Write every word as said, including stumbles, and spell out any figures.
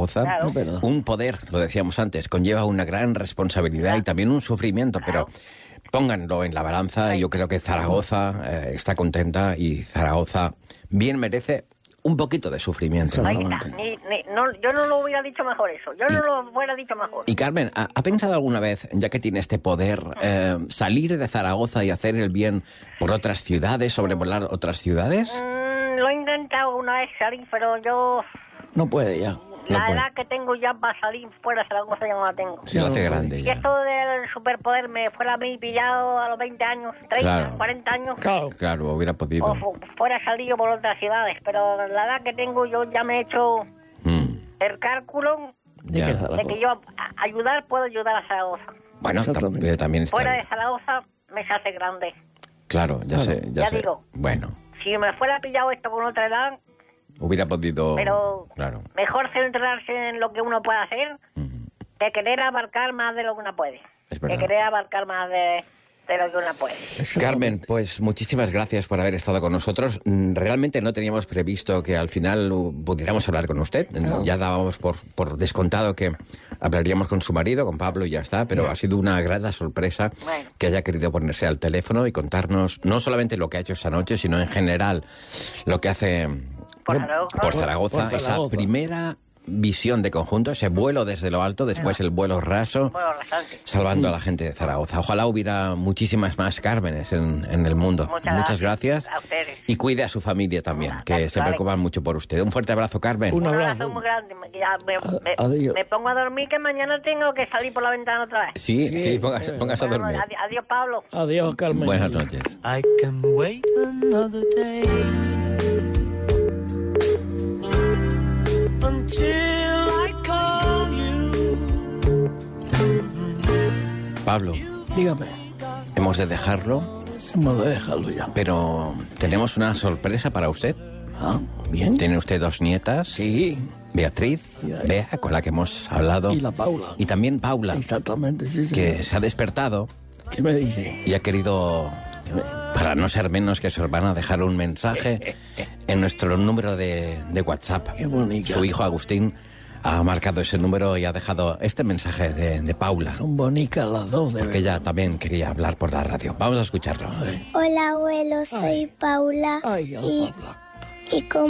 Zaragoza. Claro. Un poder, lo decíamos antes, conlleva una gran responsabilidad y también un sufrimiento, Claro. pero pónganlo en la balanza. Yo creo que Zaragoza eh, está contenta y Zaragoza bien merece un poquito de sufrimiento. Ahí está. Ni, ni, no, yo no lo hubiera dicho mejor eso. Yo no lo hubiera dicho mejor. Y Carmen, ¿ha, ha pensado alguna vez, ya que tiene este poder, eh, salir de Zaragoza y hacer el bien por otras ciudades, sobrevolar otras ciudades? Mm, lo he intentado una vez salir, pero yo... No puede ya. La No puede. edad que tengo ya para salir fuera de Zaragoza ya no la tengo. Se lo hace grande Si ya. esto del superpoder me fuera a mí pillado a los veinte años, treinta, Claro. cuarenta años, Claro. Claro, hubiera podido. o fu- fuera salido por otras ciudades, pero la edad que tengo yo ya me he hecho Mm, el cálculo ya. qué de Zaragoza? que yo a- ayudar puedo ayudar a Zaragoza. Bueno, ta- Exactamente. pero también está Fuera bien. de Zaragoza me se hace grande. Claro, ya Claro. sé, ya, Ya sé. digo. Bueno, Si me fuera pillado esto con otra edad, hubiera podido... pero Claro. mejor centrarse en lo que uno puede hacer Mm, que querer abarcar más de lo que uno puede. Es Que verdad. querer abarcar más de, de lo que uno puede. Carmen, pues muchísimas gracias por haber estado con nosotros. Mm, Realmente no teníamos previsto que al final uh, pudiéramos hablar con usted. Claro. Ya dábamos por, por descontado que hablaríamos con su marido, con Pablo, y ya está. Pero ha sido una grata sorpresa Bueno. que haya querido ponerse al teléfono y contarnos no solamente lo que ha hecho esta noche, sino en general lo que hace Por Zaragoza. por Zaragoza, Por esa Zaragoza. primera visión de conjunto, ese vuelo desde lo alto, después el vuelo raso, Bueno, bastante. salvando a la gente de Zaragoza. Ojalá hubiera muchísimas más Cármenes en, en el mundo. Muchas gracias. gracias a ustedes. Y cuide a su familia también, que Vale, se vale. preocupan mucho por usted. Un fuerte abrazo, Carmen. Un Un abrazo abrazo. muy grande. Me, ya me, me- adiós. me pongo a dormir que mañana tengo que salir por la ventana otra vez. Sí, sí, Sí, póngase, eh, póngase a Bueno, dormir. adi- adiós, Pablo. Adiós, Carmen. Buenas noches. I can wait another day until I call you. Pablo, Dígame, hemos de dejarlo, hemos de dejarlo ya. pero tenemos una sorpresa para usted. Ah, bien. Tiene usted dos nietas, Sí, Beatriz, Y- Bea, con la que hemos hablado, y la Paula. y también Paula, Exactamente, sí, sí. que se ha despertado ¿Qué me dice? y ha querido, para no ser menos que su hermana, dejar un mensaje en nuestro número de, de WhatsApp. Qué bonita. Su hijo Agustín ha marcado ese número y ha dejado este mensaje de, de Paula, Son bonitas las dos, de porque verdad. ella también quería hablar por la radio. Vamos a escucharlo. Hola abuelo, soy Paula Ay, y, Paula. y como